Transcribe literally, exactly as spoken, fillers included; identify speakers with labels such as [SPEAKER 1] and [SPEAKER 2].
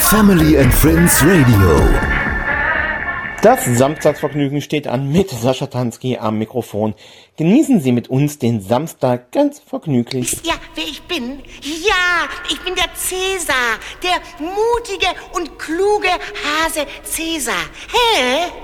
[SPEAKER 1] Family and Friends Radio.
[SPEAKER 2] Das Samstagsvergnügen steht an mit Sascha Tansky am Mikrofon. Genießen Sie mit uns den Samstag ganz vergnüglich.
[SPEAKER 3] Wisst ihr, wer ich bin? Ja, ich bin der Cäsar, der mutige und kluge Hase Cäsar. Hä?